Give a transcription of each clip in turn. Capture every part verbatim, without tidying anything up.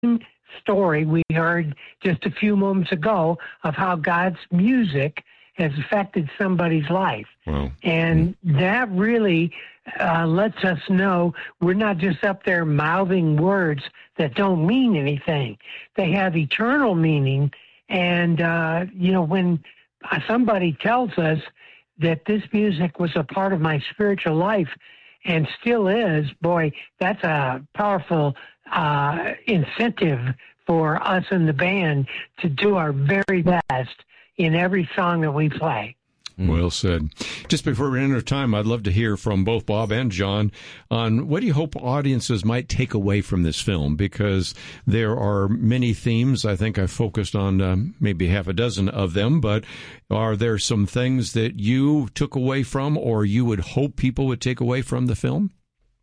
story we heard just a few moments ago of how God's music has affected somebody's life. Wow. And that really uh, lets us know we're not just up there mouthing words that don't mean anything. They have eternal meaning. And, uh, you know, when somebody tells us that this music was a part of my spiritual life and still is, boy, that's a powerful uh, incentive for us in the band to do our very best in every song that we play. Well said. Just before we end our time, I'd love to hear from both Bob and John on what do you hope audiences might take away from this film, because there are many themes. I think I focused on um, maybe half a dozen of them, but are there some things that you took away from or you would hope people would take away from the film?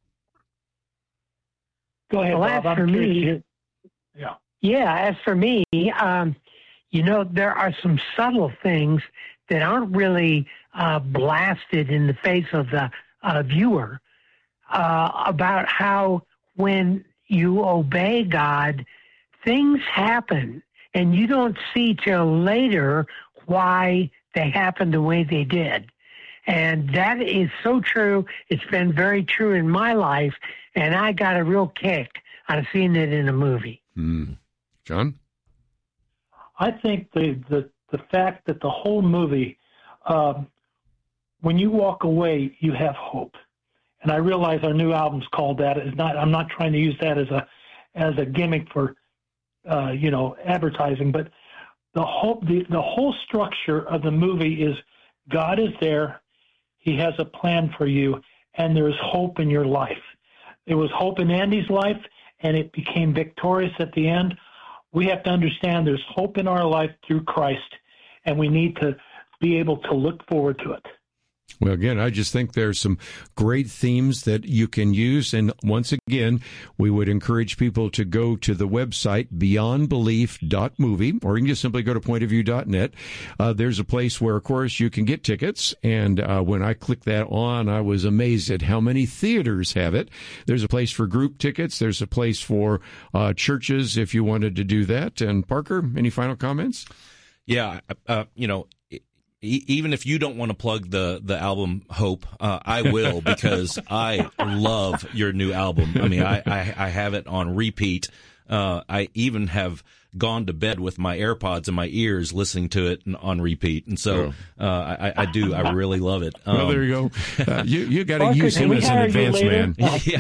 Go ahead, well, Bob. As for I'm me, yeah. Yeah, as for me, um, you know, there are some subtle things that aren't really uh, blasted in the face of the uh, viewer uh, about how when you obey God, things happen, and you don't see till later why they happened the way they did. And that is so true. It's been very true in my life, and I got a real kick out of seeing it in a movie. Mm. John? I think the, the, the fact that the whole movie, um, when you walk away, you have hope. And I realize our new album's called that. It's not, I'm not trying to use that as a as a gimmick for, uh, you know, advertising. But the whole, the, the whole structure of the movie is God is there. He has a plan for you, and there's hope in your life. There was hope in Andy's life, and it became victorious at the end. We have to understand there's hope in our life through Christ, and we need to be able to look forward to it. Well, again, I just think there's some great themes that you can use. And once again, we would encourage people to go to the website beyond belief dot movie, or you can just simply go to point of view dot net. Uh, there's a place where, of course, you can get tickets. And uh, when I clicked that on, I was amazed at how many theaters have it. There's a place for group tickets. There's a place for uh, churches if you wanted to do that. And Parker, any final comments? Yeah, uh, you know, even if you don't want to plug the, the album Hope, uh, I will, because I love your new album. I mean, I, I, I have it on repeat. Uh, I even have gone to bed with my AirPods in my ears listening to it on repeat. And so uh, I, I do. I really love it. Um, well, there you go. Uh, you you got to use him as an advance man.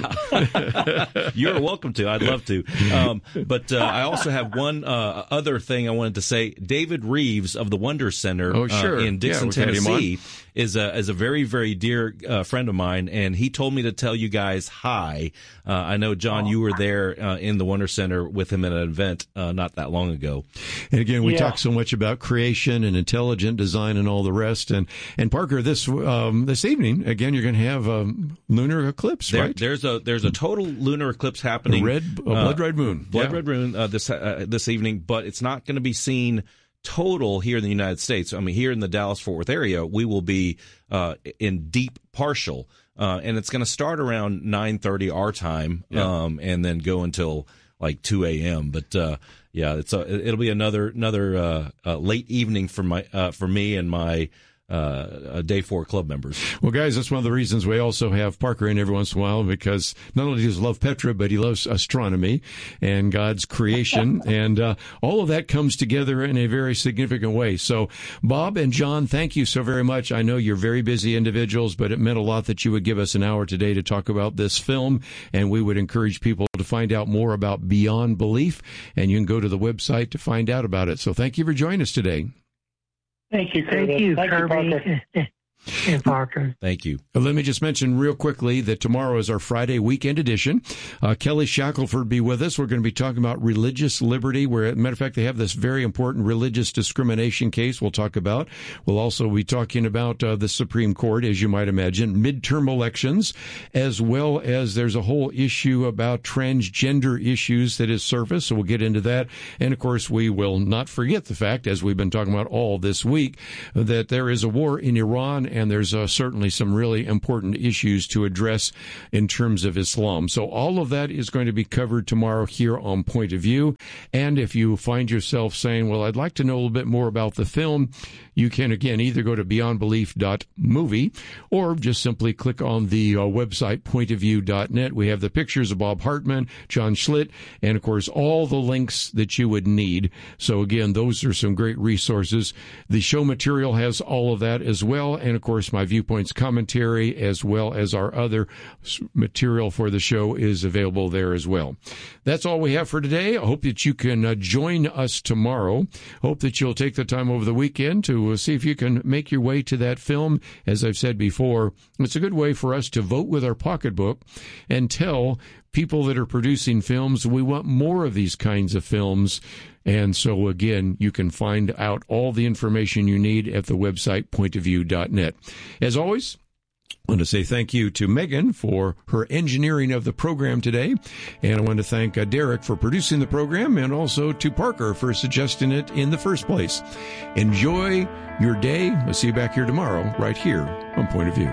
Yeah. You're welcome to. I'd love to. Um, but uh, I also have one uh, other thing I wanted to say. David Reeves of the Wonder Center oh, sure. uh, in Dixon, yeah, Tennessee is a, is a very, very dear uh, friend of mine, and he told me to tell you guys hi. Uh, I know, John, you were there uh, in the Wonder Center with him at an event uh, not that long ago. And again, we yeah. talk so much about creation and intelligent design and all the rest. And and Parker, this um, this evening, again, you're going to have a lunar eclipse, there, right? There's a there's a total lunar eclipse happening. A red, a blood red moon. Blood yeah. red moon uh, this uh, this evening, but it's not going to be seen total here in the United States. I mean, here in the Dallas-Fort Worth area, we will be uh, in deep partial, uh, and it's going to start around nine thirty our time, yeah. um, and then go until like two a.m. But uh, yeah, it's a, it'll be another another uh, uh, late evening for my uh, for me and my uh, Day Four club members. Well, guys, that's one of the reasons we also have Parker in every once in a while, because not only does he love Petra, but he loves astronomy and God's creation, and uh, all of that comes together in a very significant way. So, Bob and John, thank you so very much. I know you're very busy individuals, but it meant a lot that you would give us an hour today to talk about this film, and we would encourage people to find out more about Beyond Belief, and you can go to the website to find out about it. So thank you for joining us today. Thank you, Curtis. Thank you, Thank Kirby. you, Parker. And Parker. Thank you. Let me just mention real quickly that tomorrow is our Friday weekend edition. Uh, Kelly Shackelford will be with us. We're going to be talking about religious liberty, where, as a matter of fact, they have this very important religious discrimination case we'll talk about. We'll also be talking about uh, the Supreme Court, as you might imagine, midterm elections, as well as there's a whole issue about transgender issues that has surfaced, so we'll get into that. And, of course, we will not forget the fact, as we've been talking about all this week, that there is a war in Iran, and there's uh, certainly some really important issues to address in terms of Islam. So all of that is going to be covered tomorrow here on Point of View. And if you find yourself saying, well, I'd like to know a little bit more about the film, you can, again, either go to beyond belief dot movie or just simply click on the uh, website, point of view dot net. We have the pictures of Bob Hartman, John Schlitt, and, of course, all the links that you would need. So, again, those are some great resources. The show material has all of that as well, and, of course, my Viewpoints commentary as well as our other material for the show is available there as well. That's all we have for today. I hope that you can uh, join us tomorrow. Hope that you'll take the time over the weekend to uh, see if you can make your way to that film. As I've said before, it's a good way for us to vote with our pocketbook and tell people that are producing films we want more of these kinds of films. And so, again, you can find out all the information you need at the website, point of view dot net. As always, I want to say thank you to Megan for her engineering of the program today. And I want to thank uh, Derek for producing the program, and also to Parker for suggesting it in the first place. Enjoy your day. We'll see you back here tomorrow, right here on Point of View.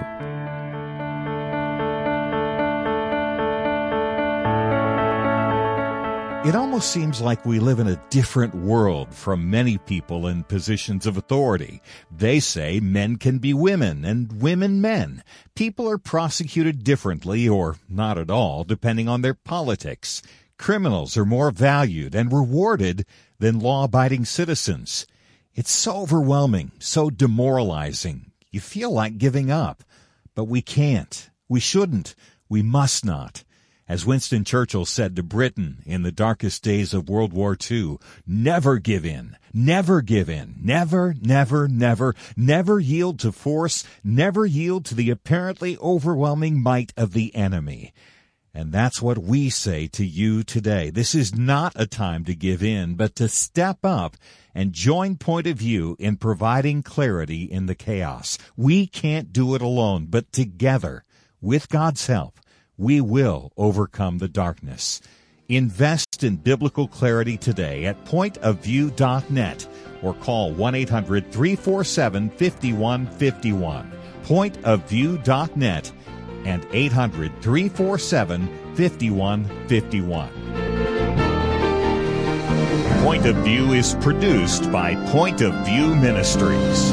It almost seems like we live in a different world from many people in positions of authority. They say men can be women and women men. People are prosecuted differently or not at all, depending on their politics. Criminals are more valued and rewarded than law-abiding citizens. It's so overwhelming, so demoralizing. You feel like giving up. But we can't. We shouldn't. We must not. As Winston Churchill said to Britain in the darkest days of World War Two, never give in, never give in, never, never, never, never yield to force, never yield to the apparently overwhelming might of the enemy. And that's what we say to you today. This is not a time to give in, but to step up and join Point of View in providing clarity in the chaos. We can't do it alone, but together, with God's help, we will overcome the darkness. Invest in biblical clarity today at point of view dot net or call one eight hundred three four seven five one five one. point of view dot net and eight hundred three four seven five one five one. Point of View is produced by Point of View Ministries.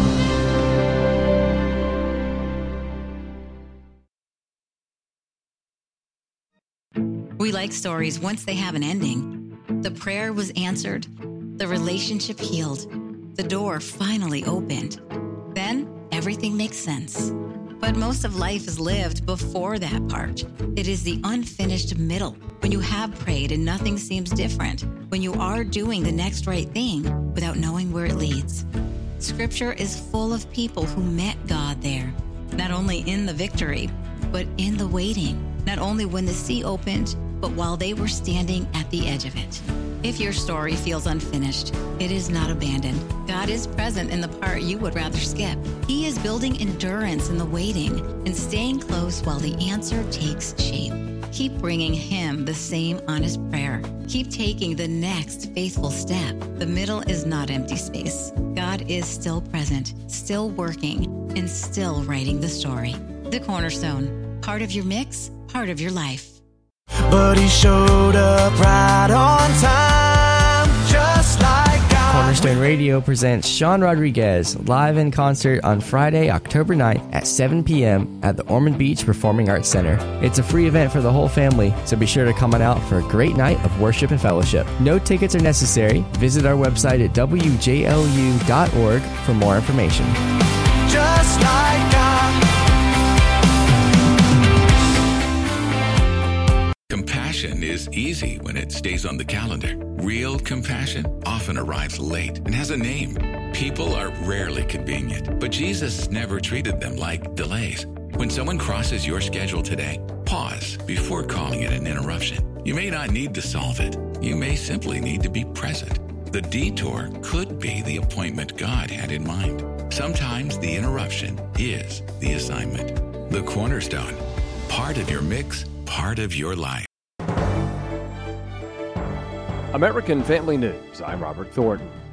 We like stories once they have an ending. The prayer was answered. The relationship healed. The door finally opened. Then everything makes sense. But most of life is lived before that part. It is the unfinished middle, when you have prayed and nothing seems different, when you are doing the next right thing without knowing where it leads. Scripture is full of people who met God there, not only in the victory, but in the waiting, not only when the sea opened, but while they were standing at the edge of it. If your story feels unfinished, it is not abandoned. God is present in the part you would rather skip. He is building endurance in the waiting and staying close while the answer takes shape. Keep bringing Him the same honest prayer. Keep taking the next faithful step. The middle is not empty space. God is still present, still working, and still writing the story. The Cornerstone, part of your mix, part of your life. But He showed up right on time, just like God. Cornerstone Radio presents Sean Rodriguez live in concert on Friday, October ninth at seven p.m. at the Ormond Beach Performing Arts Center. It's a free event for the whole family, so be sure to come on out for a great night of worship and fellowship. No tickets are necessary. Visit our website at w j l u dot org for more information. Just like God. Compassion is easy when it stays on the calendar. Real compassion often arrives late and has a name. People are rarely convenient, but Jesus never treated them like delays. When someone crosses your schedule today, pause before calling it an interruption. You may not need to solve it. You may simply need to be present. The detour could be the appointment God had in mind. Sometimes the interruption is the assignment. The Cornerstone, part of your mix, part of your life. American Family News, I'm Robert Thornton.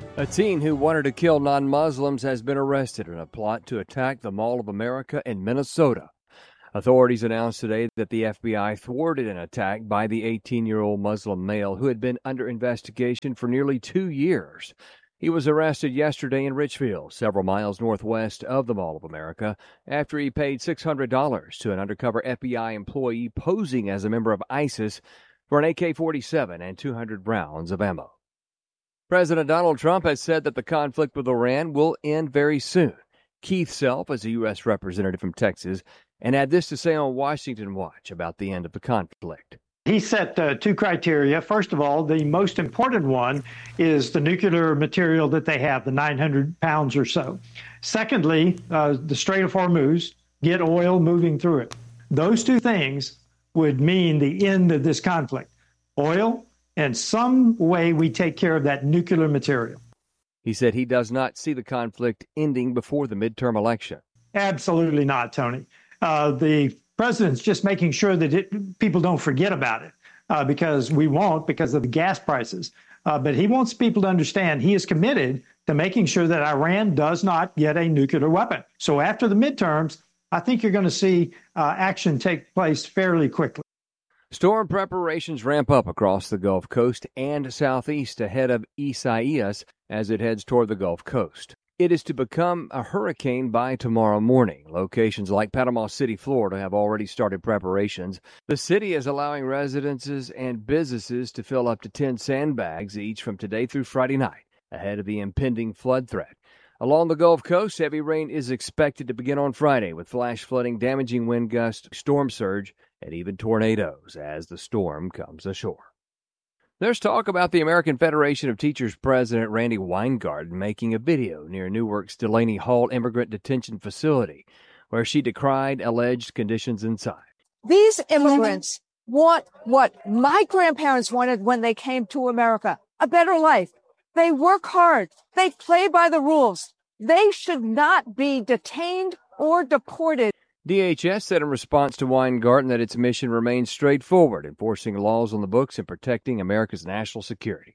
A teen who wanted to kill non-Muslims has been arrested in a plot to attack the Mall of America in Minnesota. Authorities announced today that the F B I thwarted an attack by the eighteen-year-old Muslim male who had been under investigation for nearly two years. He was arrested yesterday in Richfield, several miles northwest of the Mall of America, after he paid six hundred dollars to an undercover F B I employee posing as a member of ISIS for an A K forty-seven and two hundred rounds of ammo. President Donald Trump has said that the conflict with Iran will end very soon. Keith Self is a U S representative from Texas and had this to say on Washington Watch about the end of the conflict. He set uh, two criteria. First of all, the most important one is the nuclear material that they have, the nine hundred pounds or so. Secondly, uh, the Strait of Hormuz, get oil moving through it. Those two things would mean the end of this conflict. Oil, and some way we take care of that nuclear material. He said he does not see the conflict ending before the midterm election. Absolutely not, Tony. Uh, the president's just making sure that it, people don't forget about it, uh, because we won't because of the gas prices. Uh, but he wants people to understand he is committed to making sure that Iran does not get a nuclear weapon. So after the midterms, I think you're going to see uh, action take place fairly quickly. Storm preparations ramp up across the Gulf Coast and southeast ahead of Isaias as it heads toward the Gulf Coast. It is to become a hurricane by tomorrow morning. Locations like Panama City, Florida have already started preparations. The city is allowing residences and businesses to fill up to ten sandbags each from today through Friday night ahead of the impending flood threat. Along the Gulf Coast, heavy rain is expected to begin on Friday with flash flooding, damaging wind gusts, storm surge, and even tornadoes as the storm comes ashore. There's talk about the American Federation of Teachers President Randi Weingarten making a video near Newark's Delaney Hall Immigrant Detention Facility, where she decried alleged conditions inside. These immigrants want what my grandparents wanted when they came to America, a better life. They work hard. They play by the rules. They should not be detained or deported. D H S said in response to Weingarten that its mission remains straightforward, enforcing laws on the books and protecting America's national security.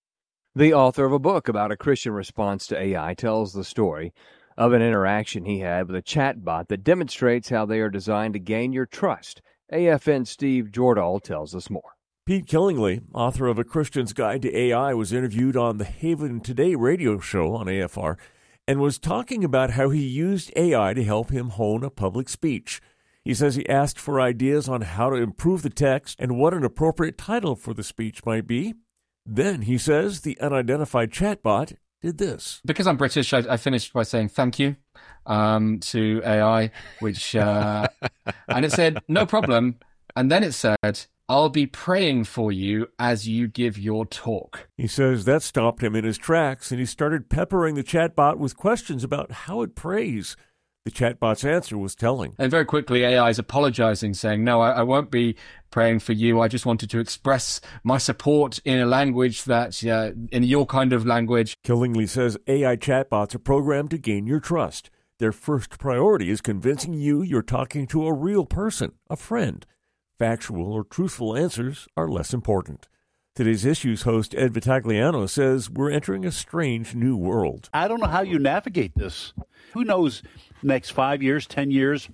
The author of a book about a Christian response to A I tells the story of an interaction he had with a chatbot that demonstrates how they are designed to gain your trust. A F N's Steve Jordahl tells us more. Pete Killingly, author of A Christian's Guide to A I, was interviewed on the Haven Today radio show on A F R and was talking about how he used A I to help him hone a public speech. He says he asked for ideas on how to improve the text and what an appropriate title for the speech might be. Then, he says, the unidentified chatbot did this. Because I'm British, I, I finished by saying thank you um, to A I, which uh, and it said, no problem. And then it said, I'll be praying for you as you give your talk. He says that stopped him in his tracks, and he started peppering the chatbot with questions about how it prays. The chatbot's answer was telling. And very quickly, A I is apologizing, saying, no, I, I won't be praying for you. I just wanted to express my support in a language that, uh, in your kind of language. Killingly says A I chatbots are programmed to gain your trust. Their first priority is convincing you you're talking to a real person, a friend. Factual or truthful answers are less important. Today's Issues host Ed Vitagliano says we're entering a strange new world. I don't know how you navigate this. Who knows, next five years, ten years,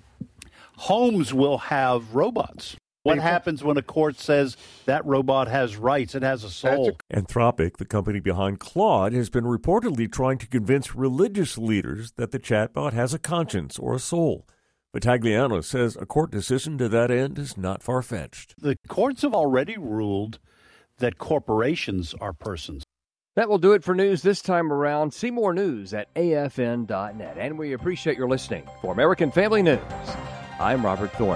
homes will have robots. What happens when a court says that robot has rights, it has a soul? Anthropic, the company behind Claude, has been reportedly trying to convince religious leaders that the chatbot has a conscience or a soul. Vitagliano says a court decision to that end is not far-fetched. The courts have already ruled that corporations are persons. That will do it for news this time around. See more news at A F N dot net. And we appreciate your listening. For American Family News, I'm Robert Thornton.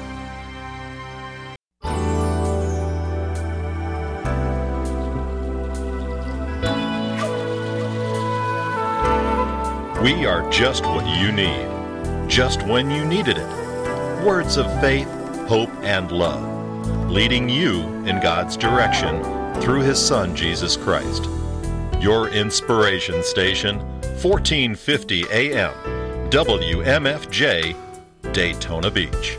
We are just what you need, just when you needed it. Words of faith, hope, and love, leading you in God's direction through His Son, Jesus Christ. Your inspiration station, fourteen fifty A M, W M F J, Daytona Beach.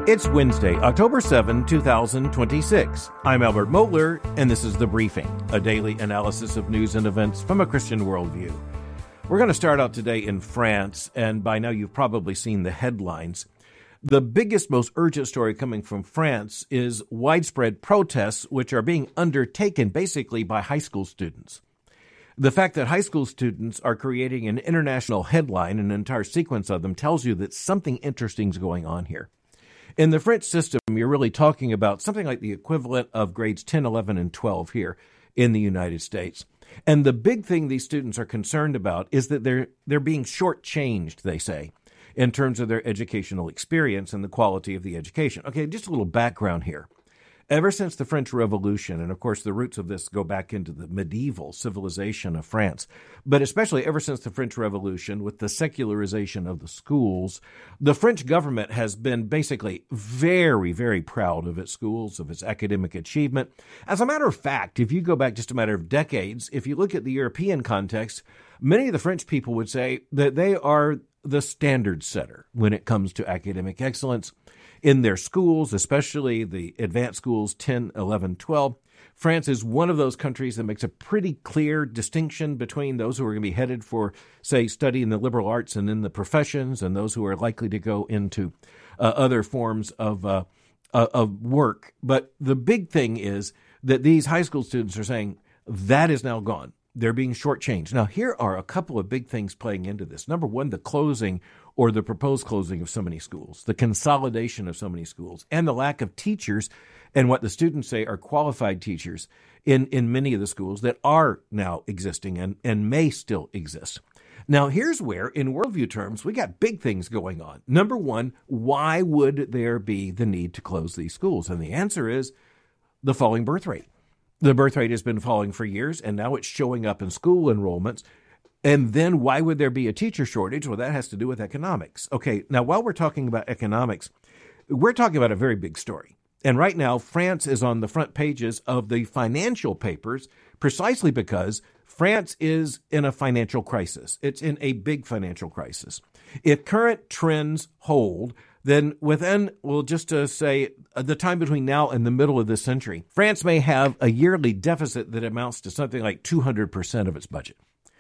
It's Wednesday, October seventh, twenty twenty-six. I'm Albert Mohler, and this is The Briefing, a daily analysis of news and events from a Christian worldview. We're going to start out today in France, and by now you've probably seen the headlines. The biggest, most urgent story coming from France is widespread protests, which are being undertaken basically by high school students. The fact that high school students are creating an international headline, an entire sequence of them, tells you that something interesting is going on here. In the French system, you're really talking about something like the equivalent of grades ten, eleven, and twelve here in the United States. And the big thing these students are concerned about is that they're they're being shortchanged, they say, in terms of their educational experience and the quality of the education. Okay, just a little background here. Ever since the French Revolution, and of course the roots of this go back into the medieval civilization of France, but especially ever since the French Revolution with the secularization of the schools, the French government has been basically very, very proud of its schools, of its academic achievement. As a matter of fact, if you go back just a matter of decades, if you look at the European context, many of the French people would say that they are the standard setter when it comes to academic excellence. In their schools, especially the advanced schools ten, eleven, twelve, France is one of those countries that makes a pretty clear distinction between those who are going to be headed for, say, study in the liberal arts and in the professions, and those who are likely to go into uh, other forms of uh, uh, of work. But the big thing is that these high school students are saying that is now gone. They're being shortchanged. Now, here are a couple of big things playing into this. Number one, the closing or the proposed closing of so many schools, the consolidation of so many schools, and the lack of teachers and what the students say are qualified teachers in, in many of the schools that are now existing and, and may still exist. Now, here's where, in worldview terms, we got big things going on. Number one, why would there be the need to close these schools? And the answer is the falling birth rate. The birth rate has been falling for years, and now it's showing up in school enrollments. And then why would there be a teacher shortage? Well, that has to do with economics. Okay, now while we're talking about economics, we're talking about a very big story. And right now, France is on the front pages of the financial papers precisely because France is in a financial crisis. It's in a big financial crisis. If current trends hold, then within, well, just to say, the time between now and the middle of this century, France may have a yearly deficit that amounts to something like two hundred percent of its budget.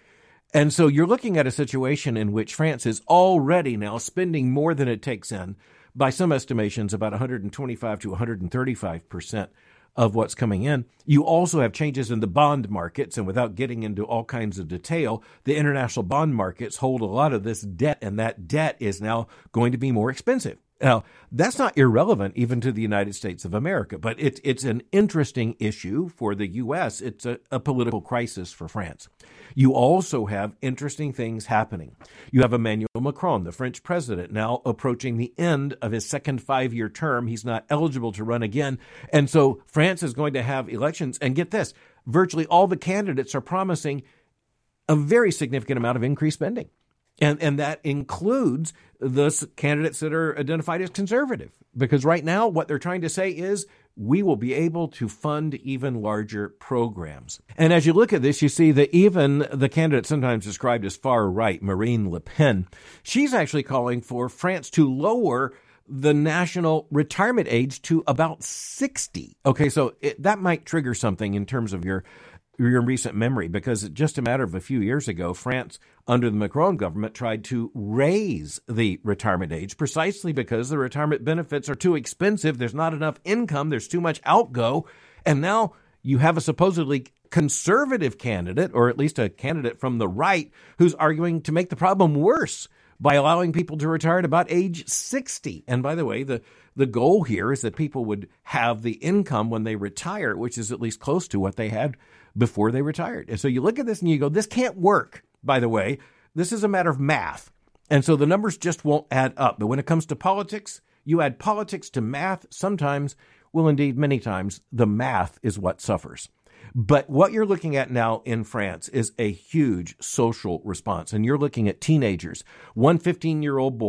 And so you're looking at a situation in which France is already now spending more than it takes in, by some estimations, about one hundred twenty-five to one hundred thirty-five percent of what's coming in. You also have changes in the bond markets, and without getting into all kinds of detail, the international bond markets hold a lot of this debt, and that debt is now going to be more expensive. Now, that's not irrelevant even to the United States of America, but it, it's an interesting issue for the U S. It's a, a political crisis for France. You also have interesting things happening. You have Emmanuel Macron, the French president, now approaching the end of his second five-year term. He's not eligible to run again. And so France is going to have elections. And get this, virtually all the candidates are promising a very significant amount of increased spending. And and that includes the candidates that are identified as conservative, because right now what they're trying to say is we will be able to fund even larger programs. And as you look at this, you see that even the candidate sometimes described as far right, Marine Le Pen, she's actually calling for France to lower the national retirement age to about sixty. Okay, so it, that might trigger something in terms of your your recent memory, because just a matter of a few years ago, France, under the Macron government, tried to raise the retirement age precisely because the retirement benefits are too expensive. There's not enough income. There's too much outgo. And now you have a supposedly conservative candidate, or at least a candidate from the right, who's arguing to make the problem worse by allowing people to retire at about age sixty. And by the way, the, the goal here is that people would have the income when they retire, which is at least close to what they had before they retired. And so you look at this and you go, this can't work, by the way. This is a matter of math. And so the numbers just won't add up. But when it comes to politics, you add politics to math, sometimes, well, indeed, many times, the math is what suffers. But what you're looking at now in France is a huge social response. And you're looking at teenagers. One fifteen-year-old boy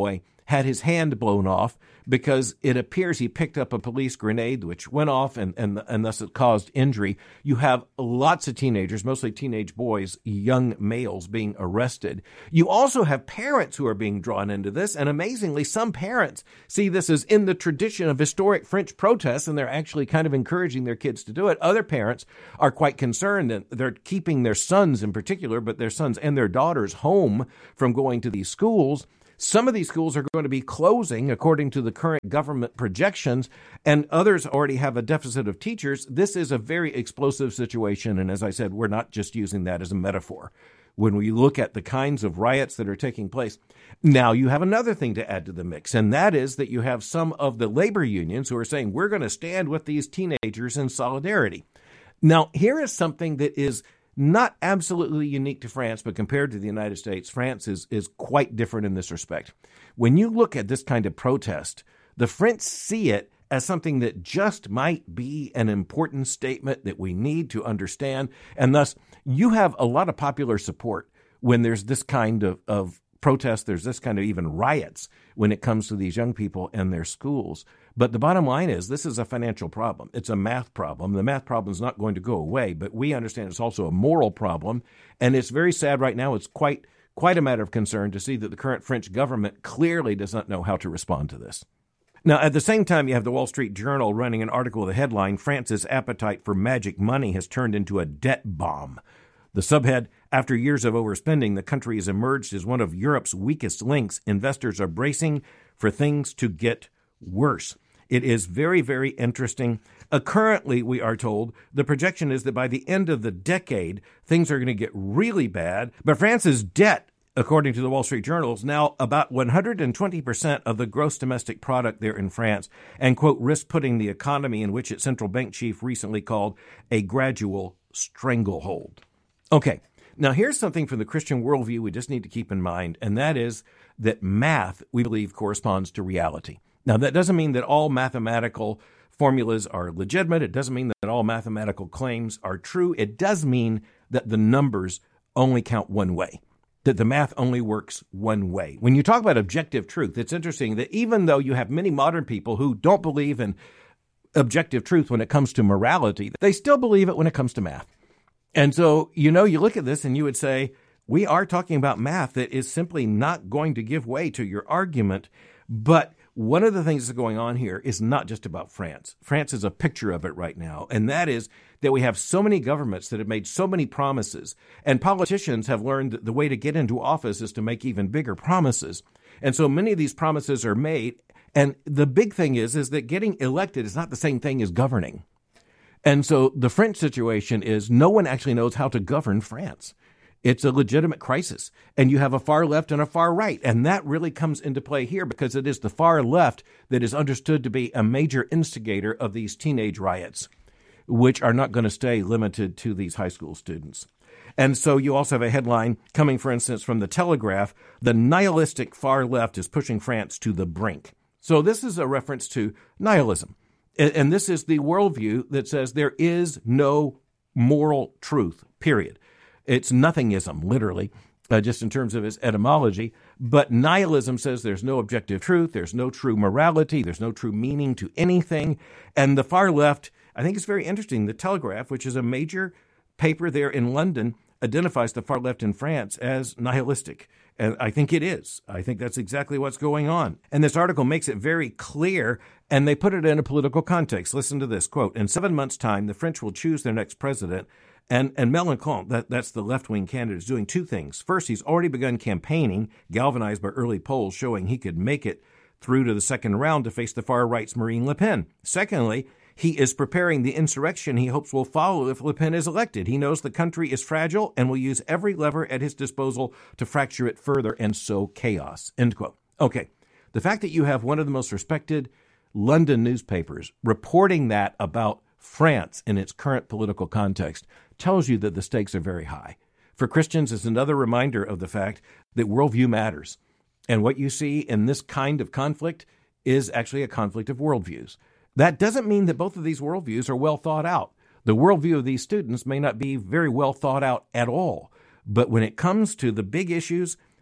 had his hand blown off because it appears he picked up a police grenade which went off and, and, and thus it caused injury. You have lots of teenagers, mostly teenage boys, young males being arrested. You also have parents who are being drawn into this, and amazingly, some parents see this as in the tradition of historic French protests, and they're actually kind of encouraging their kids to do it. Other parents are quite concerned, and they're keeping their sons in particular, but their sons and their daughters home from going to these schools. Some of these schools are going to be closing according to the current government projections, and others already have a deficit of teachers. This is a very explosive situation, and as I said, we're not just using that as a metaphor. When we look at the kinds of riots that are taking place, now you have another thing to add to the mix, and that is that you have some of the labor unions who are saying, we're going to stand with these teenagers in solidarity. Now, here is something that is not absolutely unique to France, but compared to the United States, France is, is quite different in this respect. When you look at this kind of protest, the French see it as something that just might be an important statement that we need to understand. And thus, you have a lot of popular support when there's this kind of, of protest, there's this kind of even riots when it comes to these young people and their schools. But the bottom line is this is a financial problem. It's a math problem. The math problem is not going to go away, but we understand it's also a moral problem. And it's very sad right now. It's quite quite a matter of concern to see that the current French government clearly does not know how to respond to this. Now, at the same time, you have the Wall Street Journal running an article with the headline, France's appetite for magic money has turned into a debt bomb. The subhead, after years of overspending, the country has emerged as one of Europe's weakest links. Investors are bracing for things to get worse. It is very, very interesting. Uh, currently, we are told, the projection is that by the end of the decade, things are going to get really bad. But France's debt, according to the Wall Street Journal, is now about one hundred twenty percent of the gross domestic product there in France, and, quote, risk putting the economy in which its central bank chief recently called a gradual stranglehold. Okay, now here's something from the Christian worldview we just need to keep in mind, and that is that math, we believe, corresponds to reality. Now, that doesn't mean that all mathematical formulas are legitimate. It doesn't mean that all mathematical claims are true. It does mean that the numbers only count one way, that the math only works one way. When you talk about objective truth, it's interesting that even though you have many modern people who don't believe in objective truth when it comes to morality, they still believe it when it comes to math. And so, you know, you look at this and you would say, we are talking about math that is simply not going to give way to your argument. But one of the things that's going on here is not just about France. France is a picture of it right now, and that is that we have so many governments that have made so many promises, and politicians have learned that the way to get into office is to make even bigger promises. And so many of these promises are made, and the big thing is, is that getting elected is not the same thing as governing. And so the French situation is no one actually knows how to govern France. It's a legitimate crisis, and you have a far left and a far right, and that really comes into play here because it is the far left that is understood to be a major instigator of these teenage riots, which are not going to stay limited to these high school students. And so you also have a headline coming, for instance, from the Telegraph, the nihilistic far left is pushing France to the brink. So this is a reference to nihilism, and this is the worldview that says there is no moral truth, period. It's nothingism, literally, uh, just in terms of its etymology. But nihilism says there's no objective truth, there's no true morality, there's no true meaning to anything. And the far left, I think it's very interesting, the Telegraph, which is a major paper there in London, identifies the far left in France as nihilistic. And I think it is. I think that's exactly what's going on. And this article makes it very clear, and they put it in a political context. Listen to this, quote, in seven months' time, the French will choose their next president. And, and Mélenchon, that, that's the left-wing candidate, is doing two things. First, he's already begun campaigning, galvanized by early polls showing he could make it through to the second round to face the far-right's Marine Le Pen. Secondly, he is preparing the insurrection he hopes will follow if Le Pen is elected. He knows the country is fragile and will use every lever at his disposal to fracture it further and sow chaos. End quote. Okay, the fact that you have one of the most respected London newspapers reporting that about France in its current political context tells you that the stakes are very high. For Christians, it's another reminder of the fact that worldview matters. And what you see in this kind of conflict is actually a conflict of worldviews. That doesn't mean that both of these worldviews are well thought out. The worldview of these students may not be very well thought out at all. But when it comes to the big issues,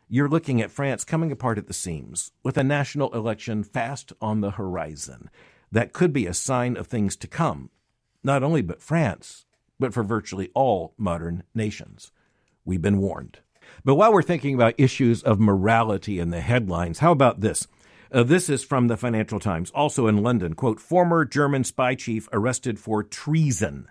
you're looking at France coming apart at the seams with a national election fast on the horizon. That could be a sign of things to come, not only but France, but for virtually all modern nations. We've been warned. But while we're thinking about issues of morality in the headlines, how about this? Uh, this is from the Financial Times, also in London. Quote, former German spy chief arrested for treason.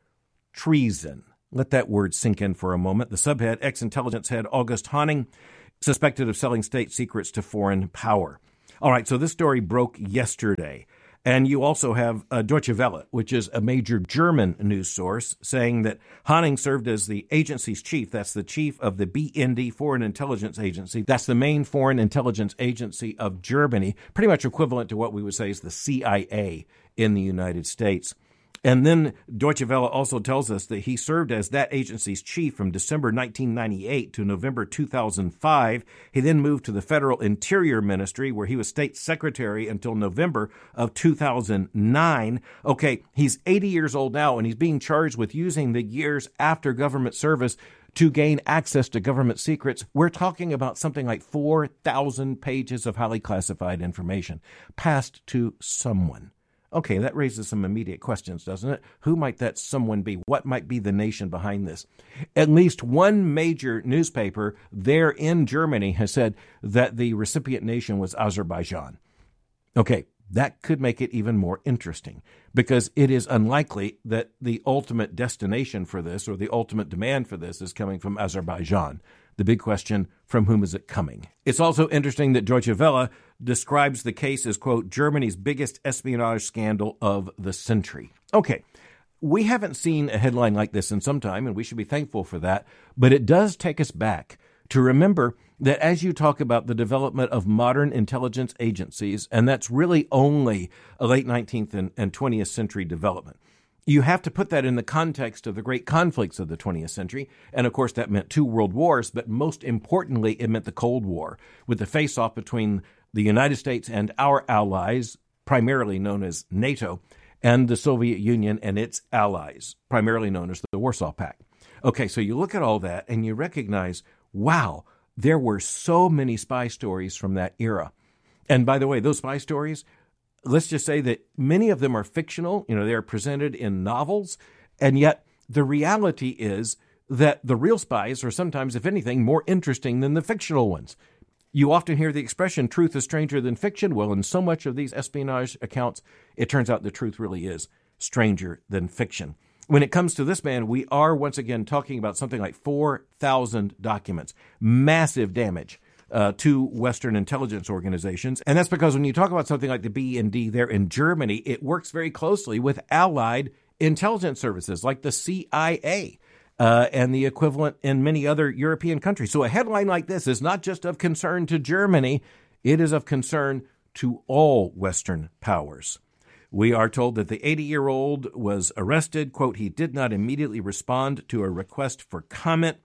Treason. Let that word sink in for a moment. The subhead, ex-intelligence head August Hanning, suspected of selling state secrets to foreign power. All right, so this story broke yesterday. And you also have uh, Deutsche Welle, which is a major German news source, saying that Hanning served as the agency's chief. That's the chief of the B N D Foreign Intelligence Agency. That's the main foreign intelligence agency of Germany, pretty much equivalent to what we would say is the C I A in the United States. And then Deutsche Welle also tells us that he served as that agency's chief from December nineteen ninety-eight to November two thousand five. He then moved to the Federal Interior Ministry, where he was state secretary until November of two thousand nine. Okay, he's eighty years old now, and he's being charged with using the years after government service to gain access to government secrets. We're talking about something like four thousand pages of highly classified information passed to someone. Okay, that raises some immediate questions, doesn't it? Who might that someone be? What might be the nation behind this? At least one major newspaper there in Germany has said that the recipient nation was Azerbaijan. Okay, that could make it even more interesting, because it is unlikely that the ultimate destination for this or the ultimate demand for this is coming from Azerbaijan. The big question, from whom is it coming? It's also interesting that Deutsche Welle describes the case as, quote, Germany's biggest espionage scandal of the century. Okay, we haven't seen a headline like this in some time, and we should be thankful for that, but it does take us back to remember that as you talk about the development of modern intelligence agencies, and that's really only a late nineteenth and, and twentieth century development, you have to put that in the context of the great conflicts of the twentieth century. And of course, that meant two world wars, but most importantly, it meant the Cold War, with the face-off between the United States and our allies, primarily known as NATO, and the Soviet Union and its allies, primarily known as the Warsaw Pact. Okay, so you look at all that and you recognize, wow, there were so many spy stories from that era. And by the way, those spy stories, let's just say that many of them are fictional. You know, they are presented in novels, and yet the reality is that the real spies are sometimes, if anything, more interesting than the fictional ones. You often hear the expression, truth is stranger than fiction. Well, in so much of these espionage accounts, it turns out the truth really is stranger than fiction. When it comes to this man, we are once again talking about something like four thousand documents, massive damage Uh, to Western intelligence organizations. And that's because when you talk about something like the B N D there in Germany, it works very closely with allied intelligence services like the C I A uh, and the equivalent in many other European countries. So a headline like this is not just of concern to Germany, it is of concern to all Western powers. We are told that the eighty-year-old was arrested. Quote, he did not immediately respond to a request for comment.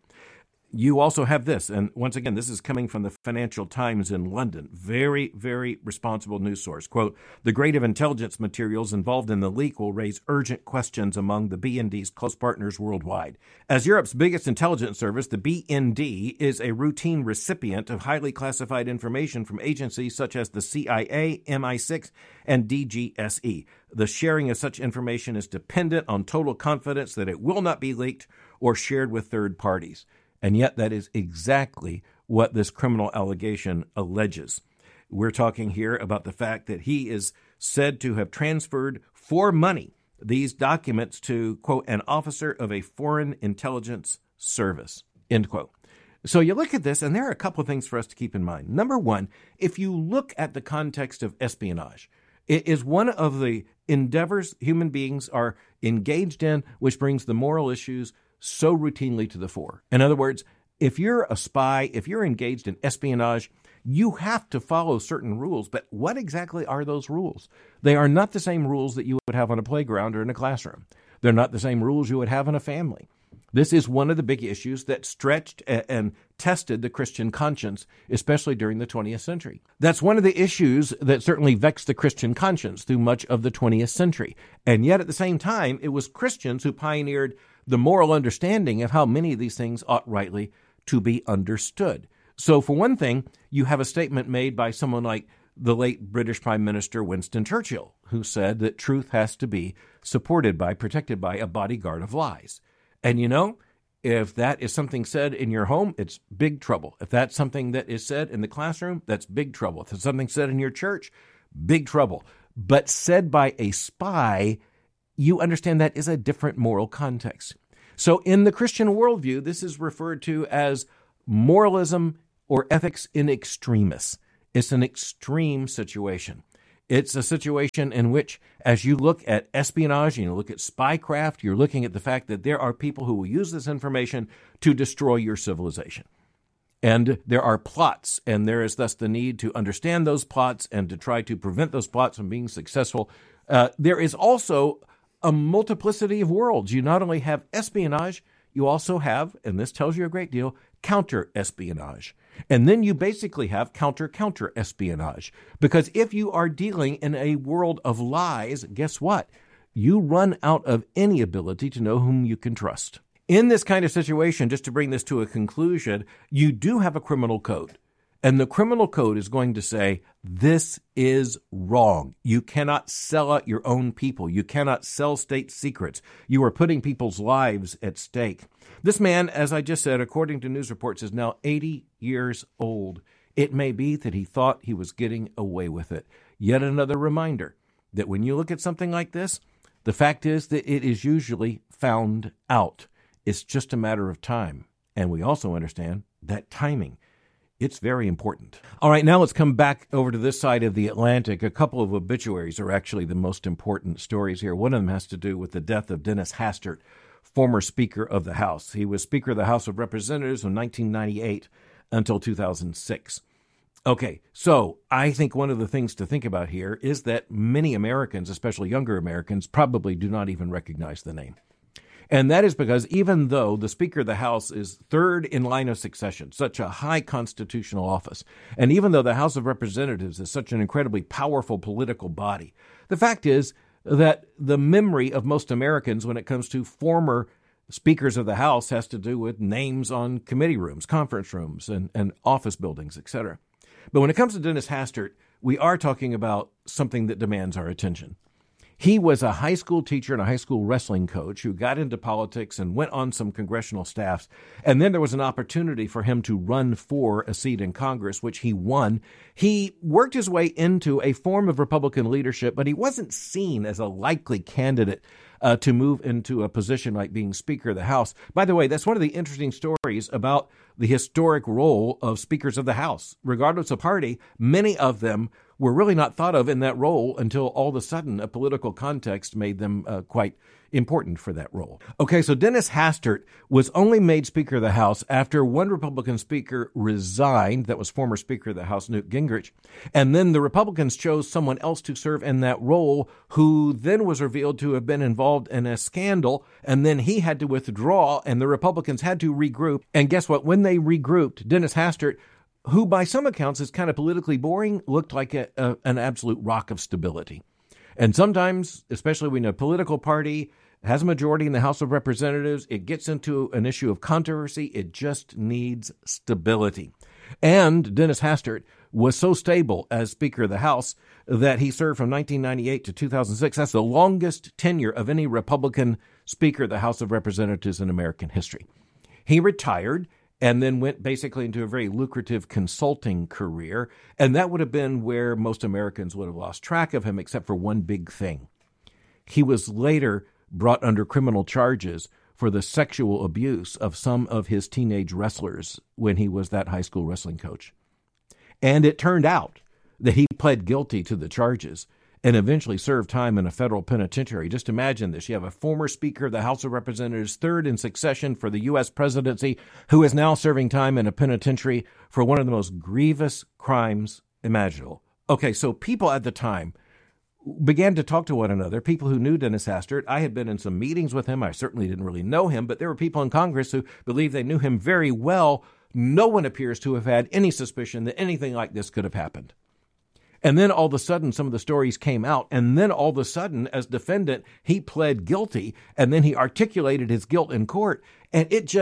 You also have this, and once again, this is coming from the Financial Times in London. Very, very responsible news source. Quote, the grade of intelligence materials involved in the leak will raise urgent questions among the B N D's close partners worldwide. As Europe's biggest intelligence service, the B N D is a routine recipient of highly classified information from agencies such as the C I A, M I six, and D G S E. The sharing of such information is dependent on total confidence that it will not be leaked or shared with third parties. And yet that is exactly what this criminal allegation alleges. We're talking here about the fact that he is said to have transferred for money these documents to, quote, an officer of a foreign intelligence service, end quote. So you look at this, and there are a couple of things for us to keep in mind. Number one, if you look at the context of espionage, it is one of the endeavors human beings are engaged in, which brings the moral issues so routinely to the fore. In other words, if you're a spy, if you're engaged in espionage, you have to follow certain rules. But what exactly are those rules? They are not the same rules that you would have on a playground or in a classroom. They're not the same rules you would have in a family. This is one of the big issues that stretched and tested the Christian conscience, especially during the twentieth century. That's one of the issues that certainly vexed the Christian conscience through much of the twentieth century. And yet at the same time, it was Christians who pioneered the moral understanding of how many of these things ought rightly to be understood. So for one thing, you have a statement made by someone like the late British Prime Minister Winston Churchill, who said that truth has to be supported by, protected by a bodyguard of lies. And you know, if that is something said in your home, it's big trouble. If that's something that is said in the classroom, that's big trouble. If it's something said in your church, big trouble. But said by a spy, you understand that is a different moral context. So in the Christian worldview, this is referred to as moralism or ethics in extremis. It's an extreme situation. It's a situation in which, as you look at espionage and you look at spycraft, you're looking at the fact that there are people who will use this information to destroy your civilization. And there are plots, and there is thus the need to understand those plots and to try to prevent those plots from being successful. Uh, there is also a multiplicity of worlds. You not only have espionage, you also have, and this tells you a great deal, counter-espionage. And then you basically have counter-counter-espionage. Because if you are dealing in a world of lies, guess what? You run out of any ability to know whom you can trust. In this kind of situation, just to bring this to a conclusion, you do have a criminal code. And the criminal code is going to say, this is wrong. You cannot sell out your own people. You cannot sell state secrets. You are putting people's lives at stake. This man, as I just said, according to news reports, is now eighty years old. It may be that he thought he was getting away with it. Yet another reminder that when you look at something like this, the fact is that it is usually found out. It's just a matter of time. And we also understand that timing, it's very important. All right, now let's come back over to this side of the Atlantic. A couple of obituaries are actually the most important stories here. One of them has to do with the death of Dennis Hastert, former Speaker of the House. He was Speaker of the House of Representatives from nineteen ninety-eight until two thousand six. Okay, so I think one of the things to think about here is that many Americans, especially younger Americans, probably do not even recognize the name. And that is because even though the Speaker of the House is third in line of succession, such a high constitutional office, and even though the House of Representatives is such an incredibly powerful political body, the fact is that the memory of most Americans when it comes to former speakers of the House has to do with names on committee rooms, conference rooms, and, and office buildings, et cetera. But when it comes to Dennis Hastert, we are talking about something that demands our attention. He was a high school teacher and a high school wrestling coach who got into politics and went on some congressional staffs. And then there was an opportunity for him to run for a seat in Congress, which he won. He worked his way into a form of Republican leadership, but he wasn't seen as a likely candidate uh, to move into a position like being Speaker of the House. By the way, that's one of the interesting stories about the historic role of speakers of the House. Regardless of party, many of them were really not thought of in that role until all of a sudden a political context made them uh, quite important for that role. Okay, so Dennis Hastert was only made Speaker of the House after one Republican speaker resigned. That was former Speaker of the House Newt Gingrich. And then the Republicans chose someone else to serve in that role, who then was revealed to have been involved in a scandal. And then he had to withdraw, and the Republicans had to regroup. And guess what? When they regrouped, Dennis Hastert, who by some accounts is kind of politically boring, looked like a, a, an absolute rock of stability. And sometimes, especially when a political party has a majority in the House of Representatives, it gets into an issue of controversy. It just needs stability. And Dennis Hastert was so stable as Speaker of the House that he served from nineteen ninety-eight to two thousand six. That's the longest tenure of any Republican Speaker of the House of Representatives in American history. He retired and then went basically into a very lucrative consulting career. And that would have been where most Americans would have lost track of him, except for one big thing. He was later brought under criminal charges for the sexual abuse of some of his teenage wrestlers when he was that high school wrestling coach. And it turned out that he pled guilty to the charges and eventually served time in a federal penitentiary. Just imagine this. You have a former Speaker of the House of Representatives, third in succession for the U S presidency, who is now serving time in a penitentiary for one of the most grievous crimes imaginable. Okay, so people at the time began to talk to one another, people who knew Dennis Hastert. I had been in some meetings with him. I certainly didn't really know him, but there were people in Congress who believed they knew him very well. No one appears to have had any suspicion that anything like this could have happened. And then all of a sudden, some of the stories came out. And then all of a sudden, as defendant, he pled guilty. And then he articulated his guilt in court. And it just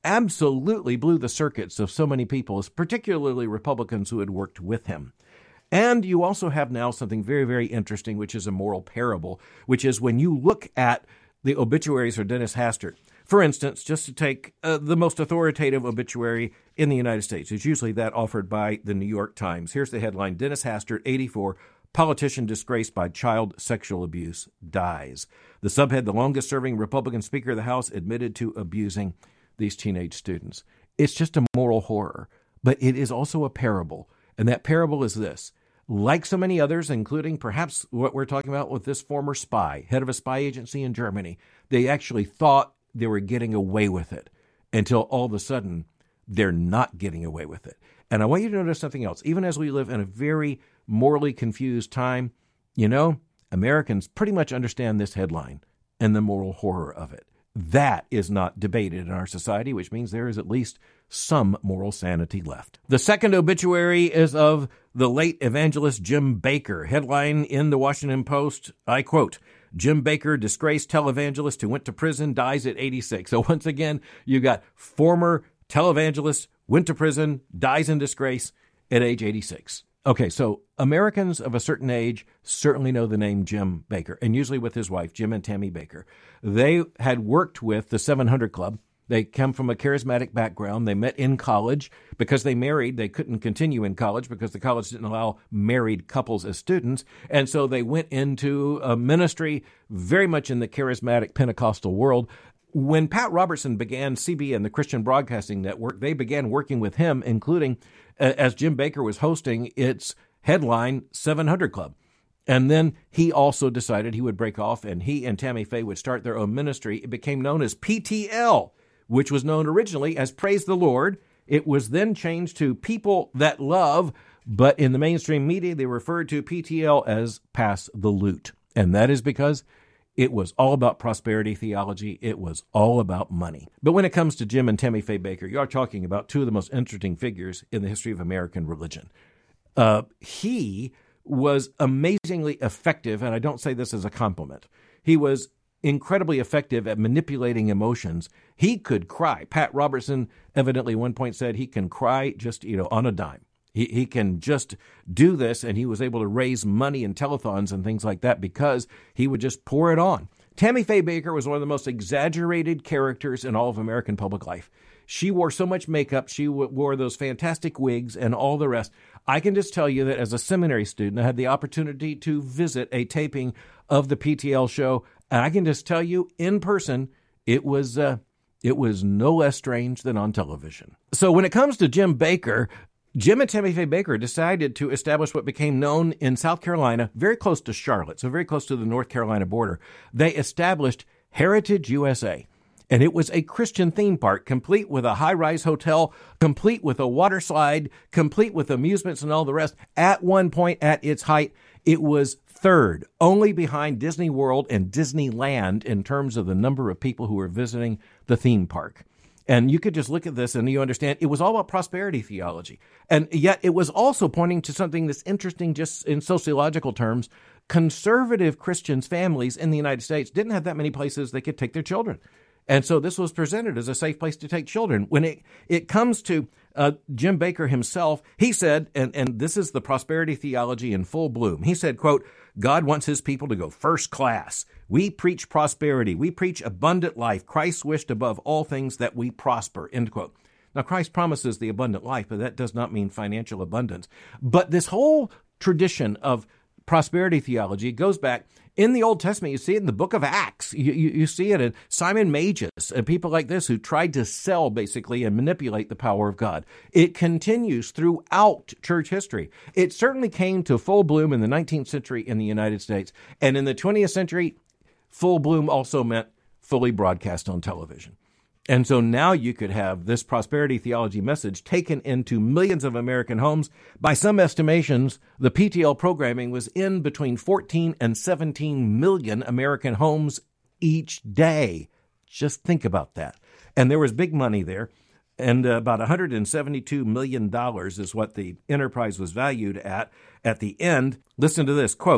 absolutely blew the circuits of so many people, particularly Republicans who had worked with him. And you also have now something very, very interesting, which is a moral parable, which is when you look at the obituaries for Dennis Hastert. For instance, just to take uh, the most authoritative obituary in the United States, it's usually that offered by the New York Times. Here's the headline: Dennis Hastert, eighty-four, politician disgraced by child sexual abuse, dies. The subhead: the longest-serving Republican Speaker of the House admitted to abusing these teenage students. It's just a moral horror, but it is also a parable. And that parable is this: like so many others, including perhaps what we're talking about with this former spy, head of a spy agency in Germany, they actually thought they were getting away with it until all of a sudden they're not getting away with it. And I want you to notice something else. Even as we live in a very morally confused time, you know, Americans pretty much understand this headline and the moral horror of it. That is not debated in our society, which means there is at least some moral sanity left. The second obituary is of the late evangelist Jim Bakker. Headline in the Washington Post, I quote, Jim Bakker, disgraced televangelist who went to prison, dies at eighty-six. So once again, you got former televangelist, went to prison, dies in disgrace at age eighty-six. Okay, so Americans of a certain age certainly know the name Jim Bakker, and usually with his wife, Jim and Tammy Bakker. They had worked with the seven hundred Club. They come from a charismatic background. They met in college. Because they married, they couldn't continue in college because the college didn't allow married couples as students. And so they went into a ministry very much in the charismatic Pentecostal world. When Pat Robertson began C B N, the Christian Broadcasting Network, they began working with him, including uh, as Jim Bakker was hosting its headline seven hundred Club. And then he also decided he would break off, and he and Tammy Faye would start their own ministry. It became known as P T L, which was known originally as Praise the Lord. It was then changed to People That Love, but in the mainstream media, they referred to P T L as Pass the Loot. And that is because it was all about prosperity theology. It was all about money. But when it comes to Jim and Tammy Faye Bakker, you are talking about two of the most interesting figures in the history of American religion. Uh, he was amazingly effective, and I don't say this as a compliment. He was incredibly effective at manipulating emotions. He could cry. Pat Robertson evidently at one point said he can cry just, you know, on a dime. He he can just do this, and he was able to raise money in telethons and things like that because he would just pour it on. Tammy Faye Bakker was one of the most exaggerated characters in all of American public life. She wore so much makeup. She w- wore those fantastic wigs and all the rest. I can just tell you that as a seminary student, I had the opportunity to visit a taping of the P T L show, and I can just tell you in person, it was uh, it was no less strange than on television. So when it comes to Jim Bakker, Jim and Tammy Faye Bakker decided to establish what became known in South Carolina, very close to Charlotte, so very close to the North Carolina border. They established Heritage U S A, and it was a Christian theme park, complete with a high-rise hotel, complete with a water slide, complete with amusements and all the rest. At one point, at its height, it was third, only behind Disney World and Disneyland in terms of the number of people who were visiting the theme park. And you could just look at this and you understand it was all about prosperity theology. And yet it was also pointing to something that's interesting just in sociological terms. Conservative Christians, families in the United States didn't have that many places they could take their children. And so this was presented as a safe place to take children. When it, it comes to uh, Jim Bakker himself, he said, and, and this is the prosperity theology in full bloom. He said, quote, God wants his people to go first class. We preach prosperity. We preach abundant life. Christ wished above all things that we prosper, end quote. Now, Christ promises the abundant life, but that does not mean financial abundance. But this whole tradition of prosperity theology goes back in the Old Testament. You see it in the book of Acts. You, you, you see it in Simon Magus and people like this who tried to sell basically and manipulate the power of God. It continues throughout church history. It certainly came to full bloom in the nineteenth century in the United States. And in the twentieth century, full bloom also meant fully broadcast on television. And so now you could have this prosperity theology message taken into millions of American homes. By some estimations, the P T L programming was in between fourteen and seventeen million American homes each day. Just think about that. And there was big money there. And uh, about one hundred seventy-two million dollars is what the enterprise was valued at at the end. Listen to this, quote,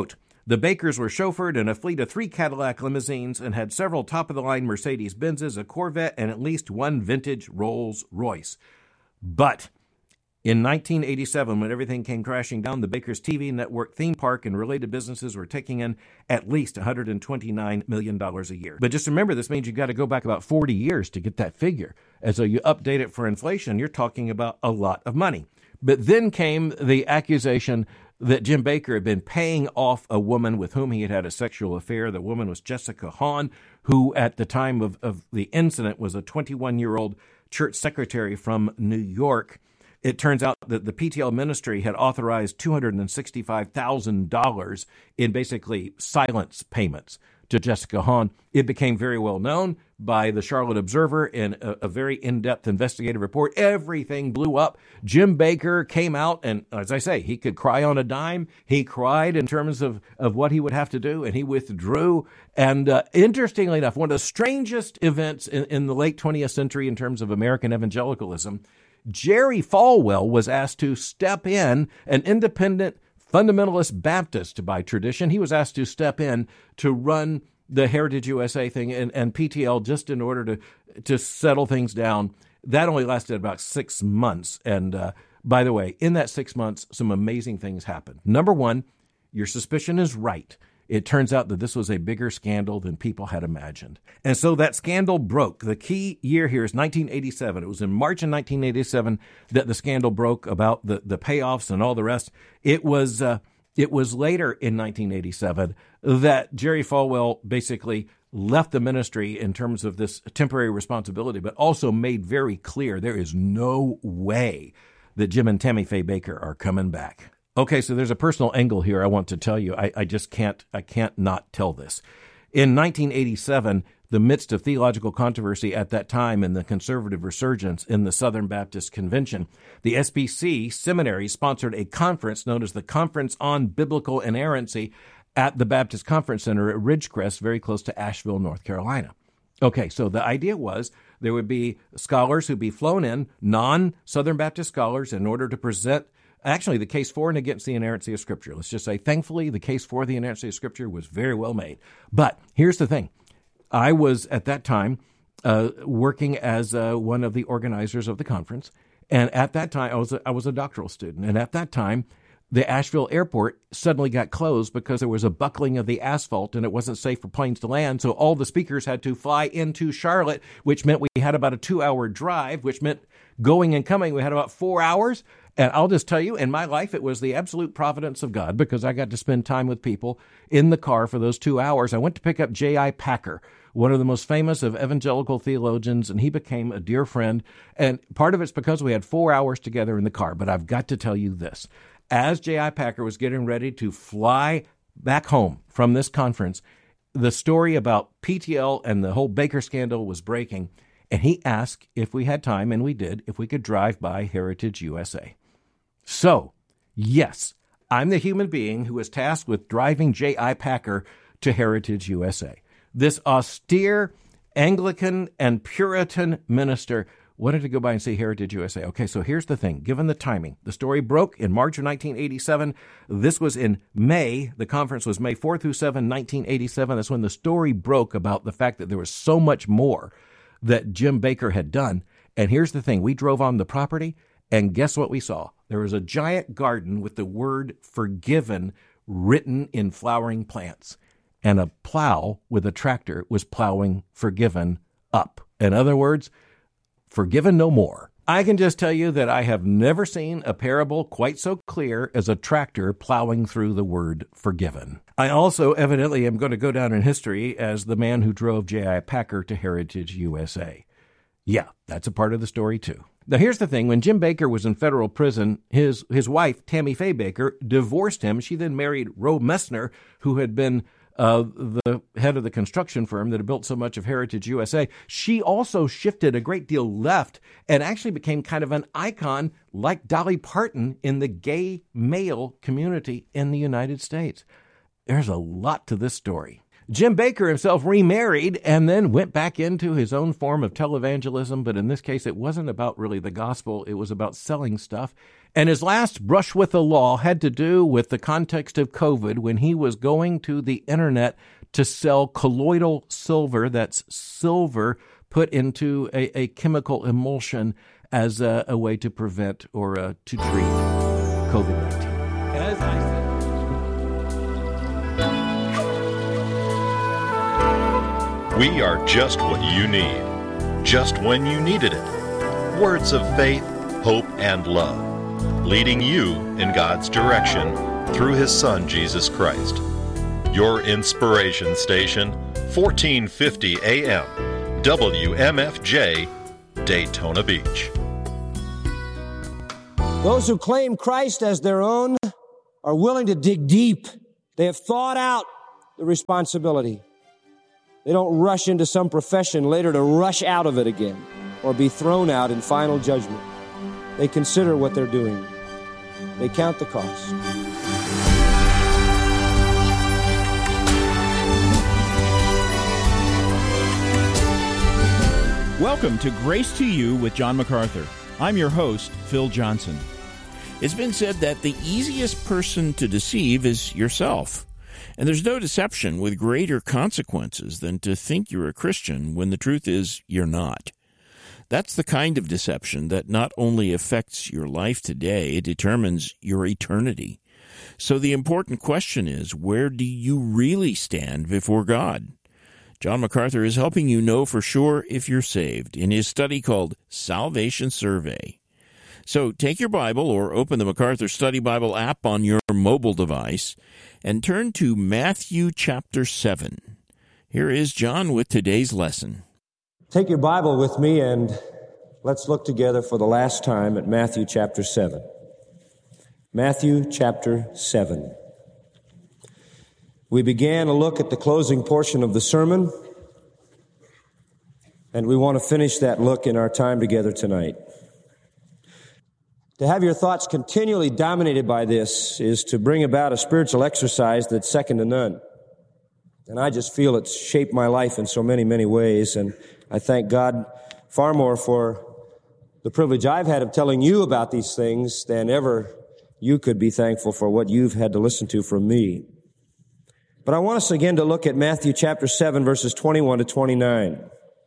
The Bakkers were chauffeured in a fleet of three Cadillac limousines and had several top-of-the-line Mercedes-Benzes, a Corvette, and at least one vintage Rolls-Royce. But in nineteen eighty-seven, when everything came crashing down, the Bakkers T V network, theme park, and related businesses were taking in at least one hundred twenty-nine million dollars a year. But just remember, this means you've got to go back about forty years to get that figure. And so you update it for inflation, you're talking about a lot of money. But then came the accusation that Jim Bakker had been paying off a woman with whom he had had a sexual affair. The woman was Jessica Hahn, who at the time of, of the incident was a twenty-one-year-old church secretary from New York. It turns out that the P T L ministry had authorized two hundred sixty-five thousand dollars in basically silence payments to Jessica Hahn. It became very well known by the Charlotte Observer in a, a very in-depth investigative report. Everything blew up. Jim Bakker came out, and as I say, he could cry on a dime. He cried in terms of, of what he would have to do, and he withdrew. And uh, interestingly enough, one of the strangest events in, in the late twentieth century in terms of American evangelicalism, Jerry Falwell was asked to step in, an independent fundamentalist Baptist by tradition. He was asked to step in to run the Heritage U S A thing and, and P T L just in order to, to settle things down. That only lasted about six months. And uh, by the way, in that six months, some amazing things happened. Number one, your suspicion is right. It turns out that this was a bigger scandal than people had imagined. And so that scandal broke. The key year here is nineteen eighty-seven. It was in March of nineteen eighty-seven that the scandal broke about the, the payoffs and all the rest. It was uh, it was later in nineteen eighty-seven that Jerry Falwell basically left the ministry in terms of this temporary responsibility, but also made very clear there is no way that Jim and Tammy Faye Bakker are coming back. Okay, so there's a personal angle here I want to tell you. I, I just can't, I can't not tell this. In nineteen eighty-seven, the midst of theological controversy at that time and the conservative resurgence in the Southern Baptist Convention, the S B C seminary sponsored a conference known as the Conference on Biblical Inerrancy at the Baptist Conference Center at Ridgecrest, very close to Asheville, North Carolina. Okay, so the idea was there would be scholars who'd be flown in, non-Southern Baptist scholars, in order to present actually the case for and against the inerrancy of Scripture. Let's just say, thankfully, the case for the inerrancy of Scripture was very well made. But here's the thing. I was, at that time, uh, working as uh, one of the organizers of the conference. And at that time, I was a, I was a doctoral student. And at that time, the Asheville airport suddenly got closed because there was a buckling of the asphalt and it wasn't safe for planes to land. So all the speakers had to fly into Charlotte, which meant we had about a two-hour drive, which meant going and coming, we had about four hours. And I'll just tell you, in my life, it was the absolute providence of God because I got to spend time with people in the car for those two hours. I went to pick up J I Packer, one of the most famous of evangelical theologians, and he became a dear friend. And part of it's because we had four hours together in the car. But I've got to tell you this. As J I Packer was getting ready to fly back home from this conference, the story about P T L and the whole Bakker scandal was breaking. And he asked if we had time, and we did, if we could drive by Heritage U S A. So, yes, I'm the human being who was tasked with driving J I Packer to Heritage U S A. This austere Anglican and Puritan minister wanted to go by and see Heritage U S A. Okay, so here's the thing. Given the timing, the story broke in March of nineteen eighty-seven. This was in May. The conference was May fourth through seventh, nineteen eighty-seven. That's when the story broke about the fact that there was so much more that Jim Bakker had done. And here's the thing. We drove on the property, and guess what we saw? There was a giant garden with the word forgiven written in flowering plants. And a plow with a tractor was plowing forgiven up. In other words, forgiven no more. I can just tell you that I have never seen a parable quite so clear as a tractor plowing through the word forgiven. I also evidently am going to go down in history as the man who drove J I Packer to Heritage U S A. Yeah, that's a part of the story too. Now, here's the thing. When Jim Bakker was in federal prison, his his wife, Tammy Faye Bakker, divorced him. She then married Roe Messner, who had been uh, the head of the construction firm that had built so much of Heritage U S A. She also shifted a great deal left and actually became kind of an icon like Dolly Parton in the gay male community in the United States. There's a lot to this story. Jim Bakker himself remarried and then went back into his own form of televangelism, but in this case, it wasn't about really the gospel. It was about selling stuff. And his last brush with the law had to do with the context of COVID when he was going to the internet to sell colloidal silver, that's silver put into a, a chemical emulsion as a, a way to prevent or uh, to treat COVID nineteen. As I said, we are just what you need, just when you needed it. Words of faith, hope, and love, leading you in God's direction through His Son, Jesus Christ. Your inspiration station, fourteen fifty A M, W M F J, Daytona Beach. Those who claim Christ as their own are willing to dig deep. They have thought out the responsibility. They don't rush into some profession later to rush out of it again or be thrown out in final judgment. They consider what they're doing. They count the cost. Welcome to Grace to You with John MacArthur. I'm your host, Phil Johnson. It's been said that the easiest person to deceive is yourself. And there's no deception with greater consequences than to think you're a Christian when the truth is you're not. That's the kind of deception that not only affects your life today, it determines your eternity. So the important question is, where do you really stand before God? John MacArthur is helping you know for sure if you're saved in his study called Salvation Survey. So take your Bible or open the MacArthur Study Bible app on your mobile device and turn to Matthew chapter seven. Here is John with today's lesson. Take your Bible with me and let's look together for the last time at Matthew chapter seven. Matthew chapter seven. We began a look at the closing portion of the sermon, and we want to finish that look in our time together tonight. To have your thoughts continually dominated by this is to bring about a spiritual exercise that's second to none. And I just feel it's shaped my life in so many, many ways, and I thank God far more for the privilege I've had of telling you about these things than ever you could be thankful for what you've had to listen to from me. But I want us again to look at Matthew chapter seven, verses twenty-one to twenty-nine.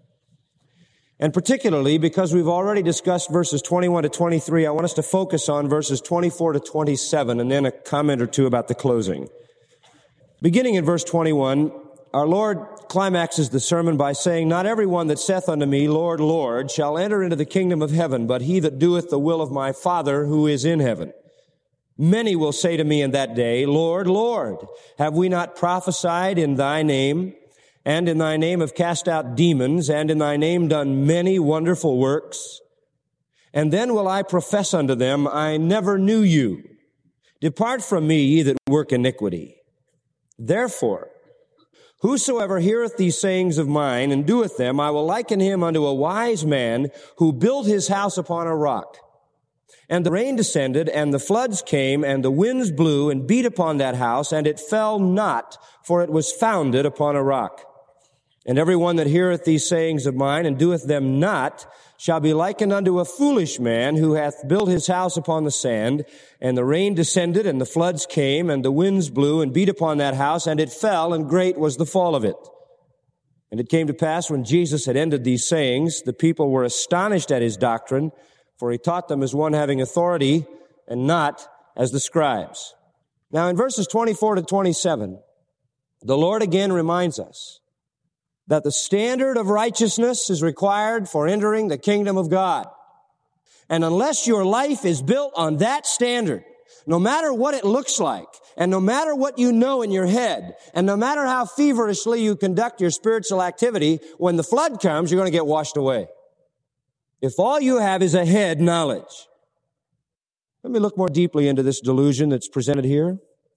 And particularly because we've already discussed verses twenty-one to twenty-three, I want us to focus on verses twenty-four to twenty-seven and then a comment or two about the closing. Beginning in verse twenty-one, our Lord climaxes the sermon by saying, "Not everyone that saith unto me, Lord, Lord, shall enter into the kingdom of heaven, but he that doeth the will of my Father who is in heaven. Many will say to me in that day, Lord, Lord, have we not prophesied in thy name, and in thy name have cast out demons, and in thy name done many wonderful works? And then will I profess unto them, I never knew you. Depart from me, ye that work iniquity. Therefore, whosoever heareth these sayings of mine, and doeth them, I will liken him unto a wise man, who built his house upon a rock. And the rain descended, and the floods came, and the winds blew, and beat upon that house, and it fell not, for it was founded upon a rock. And every one that heareth these sayings of mine, and doeth them not, shall be likened unto a foolish man, who hath built his house upon the sand. And the rain descended, and the floods came, and the winds blew, and beat upon that house, and it fell, and great was the fall of it. And it came to pass, when Jesus had ended these sayings, the people were astonished at his doctrine, for he taught them as one having authority, and not as the scribes." Now in verses twenty-four to twenty-seven, the Lord again reminds us that the standard of righteousness is required for entering the kingdom of God. And unless your life is built on that standard, no matter what it looks like, and no matter what you know in your head, and no matter how feverishly you conduct your spiritual activity, when the flood comes, you're going to get washed away. If all you have is a head knowledge. Let me look more deeply into this delusion that's presented here.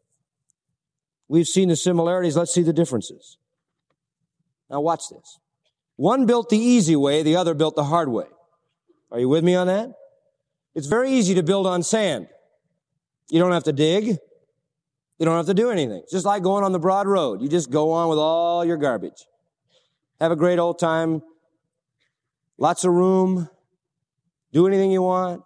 We've seen the similarities. Let's see the differences. Now watch this. One built the easy way, the other built the hard way. Are you with me on that? It's very easy to build on sand. You don't have to dig. You don't have to do anything. It's just like going on the broad road. You just go on with all your garbage. Have a great old time. Lots of room. Do anything you want.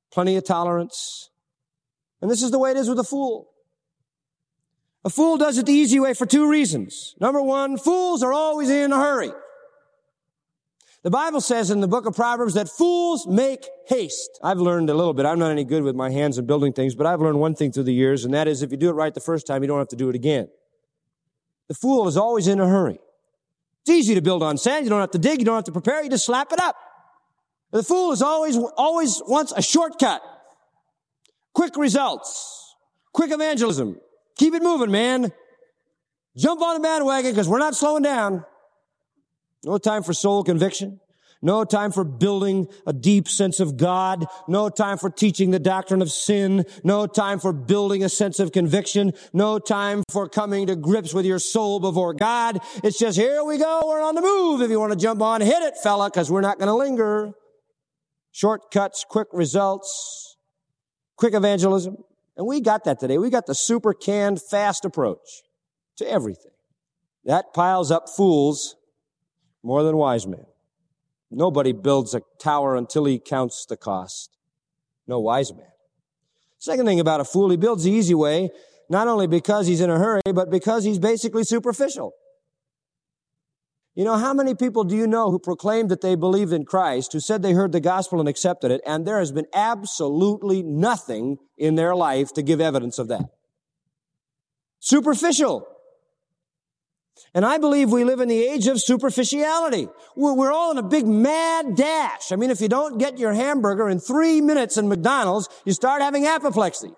plenty of tolerance. And this is the way it is with a fool. A fool does it the easy way for two reasons. Number one, fools are always in a hurry. The Bible says in the book of Proverbs that fools make haste. I've learned a little bit. I'm not any good with my hands and building things, but I've learned one thing through the years, and that is if you do it right the first time, you don't have to do it again. The fool is always in a hurry. It's easy to build on sand. You don't have to dig. You don't have to prepare. You just slap it up. The fool is always, always wants a shortcut. Quick results. Quick evangelism. Keep it moving, man. Jump on the bandwagon because we're not slowing down. No time for soul conviction. No time for building a deep sense of God. No time for teaching the doctrine of sin. No time for building a sense of conviction. No time for coming to grips with your soul before God. It's just, here we go. We're on the move. If you want to jump on, hit it, fella, because we're not going to linger. Shortcuts, quick results, quick evangelism. And we got that today. We got the super canned, fast approach to everything. That piles up fools more than wise men. Nobody builds a tower until he counts the cost. No wise man. Second thing about a fool, he builds the easy way, not only because he's in a hurry, but because he's basically superficial. You know, how many people do you know who proclaimed that they believed in Christ, who said they heard the gospel and accepted it, and there has been absolutely nothing in their life to give evidence of that? Superficial. And I believe we live in the age of superficiality. We're all in a big mad dash. I mean, if you don't get your hamburger in three minutes in McDonald's, you start having apoplexy.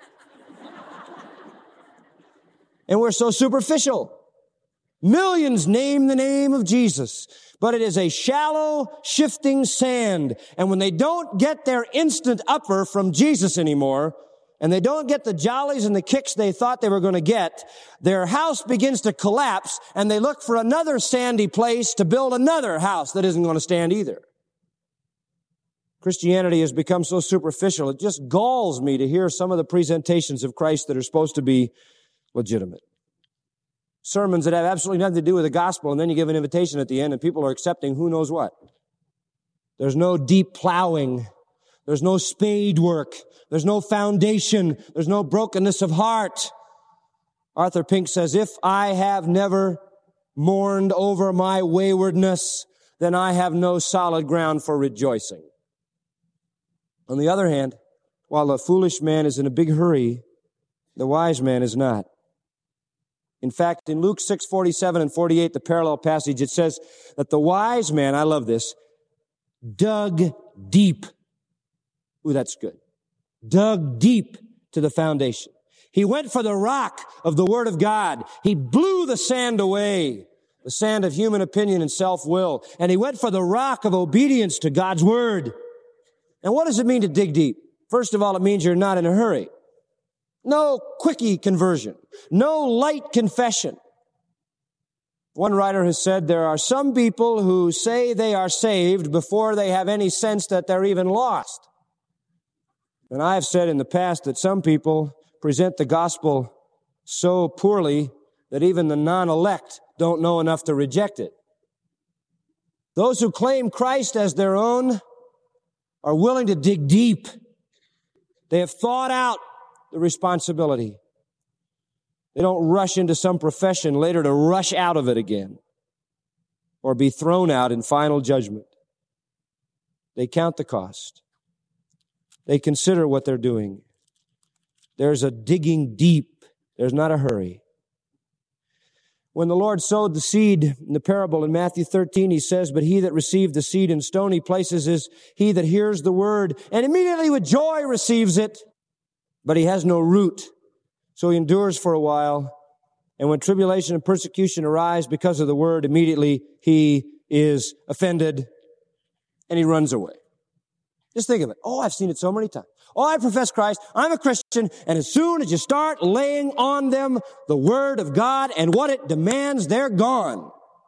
And we're so superficial. Millions name the name of Jesus, but it is a shallow, shifting sand. And when they don't get their instant upper from Jesus anymore, and they don't get the jollies and the kicks they thought they were going to get, their house begins to collapse, and they look for another sandy place to build another house that isn't going to stand either. Christianity has become so superficial, it just galls me to hear some of the presentations of Christ that are supposed to be legitimate. Sermons that have absolutely nothing to do with the gospel, and then you give an invitation at the end, and people are accepting who knows what. There's no deep plowing. There's no spade work. There's no foundation. There's no brokenness of heart. Arthur Pink says, if I have never mourned over my waywardness, then I have no solid ground for rejoicing. On the other hand, while the foolish man is in a big hurry, the wise man is not. In fact, in Luke six forty-seven and forty-eight, the parallel passage, it says that the wise man, I love this, dug deep. Ooh, that's good. Dug deep to the foundation. He went for the rock of the Word of God. He blew the sand away, the sand of human opinion and self-will. And he went for the rock of obedience to God's Word. And what does it mean to dig deep? First of all, it means you're not in a hurry. No quickie conversion. No light confession. One writer has said there are some people who say they are saved before they have any sense that they're even lost. And I've said in the past that some people present the gospel so poorly that even the non-elect don't know enough to reject it. Those who claim Christ as their own are willing to dig deep. They have thought out the responsibility. They don't rush into some profession later to rush out of it again or be thrown out in final judgment. They count the cost. They consider what they're doing. There's a digging deep. There's not a hurry. When the Lord sowed the seed in the parable in Matthew thirteen, he says, but he that received the seed in stony places is he that hears the word and immediately with joy receives it, but he has no root. So he endures for a while. And when tribulation and persecution arise because of the word, immediately he is offended and he runs away. Just think of it. Oh, I've seen it so many times. Oh, I profess Christ. I'm a Christian. And as soon as you start laying on them the Word of God and what it demands, they're gone.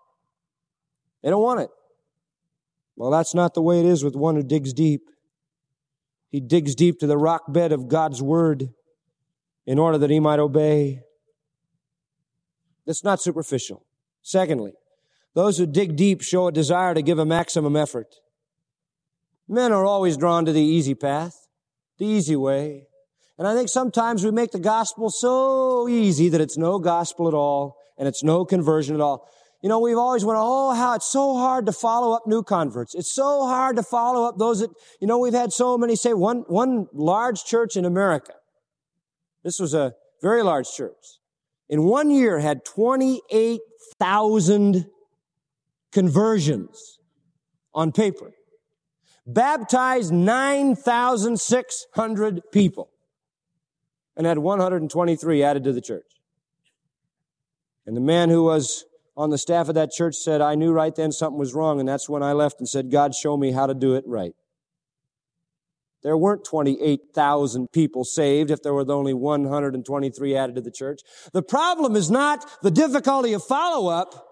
They don't want it. Well, that's not the way it is with one who digs deep. He digs deep to the rock bed of God's Word in order that he might obey. That's not superficial. Secondly, those who dig deep show a desire to give a maximum effort. Men are always drawn to the easy path. the easy way. And I think sometimes we make the gospel so easy that it's no gospel at all, and it's no conversion at all. You know, we've always went, oh, how it's so hard to follow up new converts. It's so hard to follow up those that, you know, we've had so many say, one, one large church in America, this was a very large church, in one year had twenty-eight thousand conversions on paper, baptized nine thousand six hundred people, and had one hundred twenty-three added to the church. And the man who was on the staff of that church said, I knew right then something was wrong, and that's when I left and said, God, show me how to do it right. There weren't twenty-eight thousand people saved if there were only one hundred twenty-three added to the church. The problem is not the difficulty of follow-up.